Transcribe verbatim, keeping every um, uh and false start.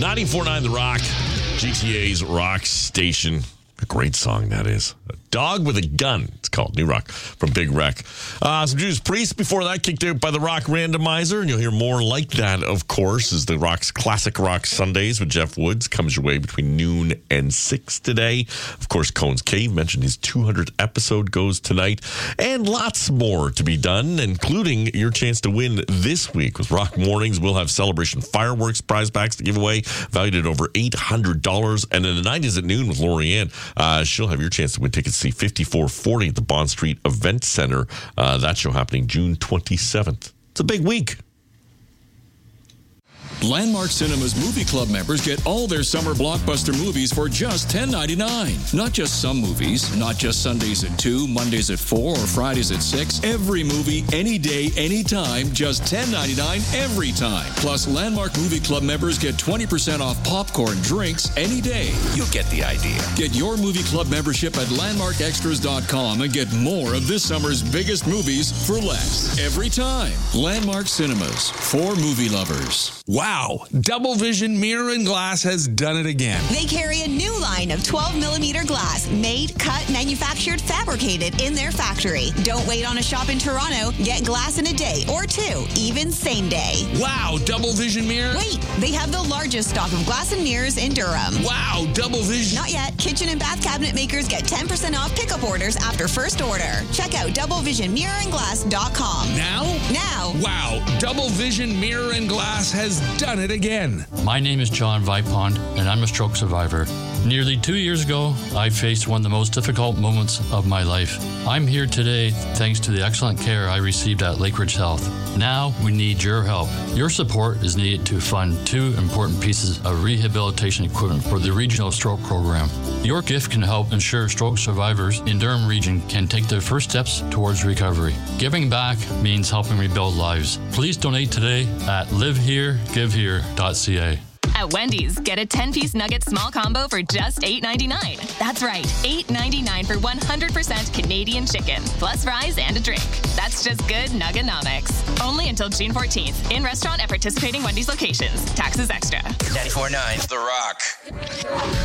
ninety-four point nine The Rock, G T A's rock station. A great song that is. A Dog with a Gun. It's called New Rock from Big Wreck. Uh, some Judas Priest before that, kicked out by the Rock Randomizer. And you'll hear more like that, of course, as the Rock's Classic Rock Sundays with Jeff Woods comes your way between noon and six today. Of course, Cohen's Cave mentioned his two hundredth episode goes tonight. And lots more to be done, including your chance to win this week. With Rock Mornings, we'll have Celebration Fireworks prize packs to give away, valued at over eight hundred dollars. And then the night is at noon with Lori-Ann. Uh, she'll have your chance to win tickets to see fifty-four forty at the Bond Street Event Center. Uh, that show happening June twenty-seventh. It's a big week. Landmark Cinemas Movie Club members get all their summer blockbuster movies for just ten ninety-nine. Not just some movies, not just Sundays at two, Mondays at four, or Fridays at six. Every movie, any day, anytime, just ten ninety-nine every time. Plus, Landmark Movie Club members get twenty percent off popcorn drinks any day. You get the idea. Get your movie club membership at landmark extras dot com and get more of this summer's biggest movies for less. Every time. Landmark Cinemas, for movie lovers. Wow, Double Vision Mirror and Glass has done it again. They carry a new line of twelve millimeter glass, made, cut, manufactured, fabricated in their factory. Don't wait on a shop in Toronto. Get glass in a day or two, even same day. Wow, Double Vision Mirror. Wait, they have the largest stock of glass and mirrors in Durham. Wow, Double Vision. Not yet. Kitchen and bath cabinet makers get ten percent off pickup orders after first order. Check out double vision mirror and glass dot com. Now? Now. Wow, Double Vision Mirror and Glass has done it again. My name is John Vipond, and I'm a stroke survivor. Nearly two years ago, I faced one of the most difficult moments of my life. I'm here today thanks to the excellent care I received at Lakeridge Health. Now we need your help. Your support is needed to fund two important pieces of rehabilitation equipment for the Regional Stroke Program. Your gift can help ensure stroke survivors in Durham Region can take their first steps towards recovery. Giving back means helping rebuild lives. Please donate today at live here give here dot c a. At Wendy's, get a ten-piece nugget small combo for just eight ninety-nine. That's right, eight ninety-nine for one hundred percent Canadian chicken, plus fries and a drink. That's just good Nugganomics. Only until June fourteenth. In restaurant at participating Wendy's locations. Taxes extra. ninety-four point nine The Rock.